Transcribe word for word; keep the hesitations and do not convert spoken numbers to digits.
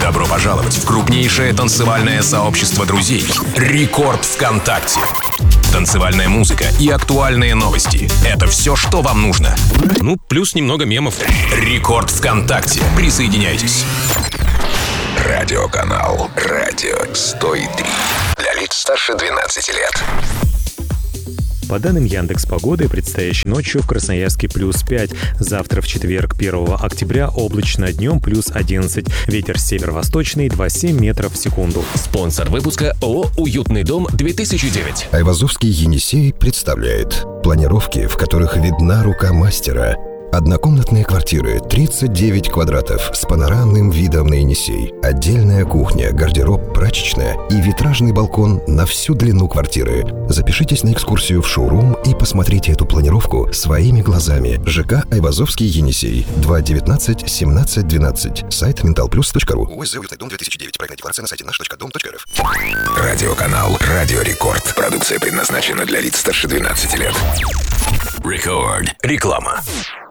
Добро пожаловать в крупнейшее танцевальное сообщество друзей «Рекорд ВКонтакте». Танцевальная музыка и актуальные новости — это все, что вам нужно. Ну, плюс немного мемов. «Рекорд ВКонтакте». Присоединяйтесь. Радиоканал «Радио сто три». Для лиц старше двенадцати лет. По данным Яндекс.Погоды, предстоящей ночью в Красноярске плюс пять. Завтра, в четверг, первого октября, облачно, днем плюс одиннадцать. Ветер северо-восточный, два целых семь десятых метров в секунду. Спонсор выпуска ООО «Уютный дом две тысячи девять». Айвазовский Енисей представляет планировки, в которых видна рука мастера. Однокомнатные квартиры, тридцать девять квадратов, с панорамным видом на Енисей. Отдельная кухня, гардероб, прачечная и витражный балкон на всю длину квартиры. Запишитесь на экскурсию в шоурум и посмотрите эту планировку своими глазами. ЖК Айвазовский Енисей. два девятнадцать семнадцать двенадцать. Сайт менталплюс точка ру. ОСЗ «Уютный дом две тысячи девять». Проектная декларация на сайте наш точка дом точка рф. Радиоканал «Радио Рекорд». Продукция предназначена для лиц старше двенадцати лет. Рекорд. Реклама.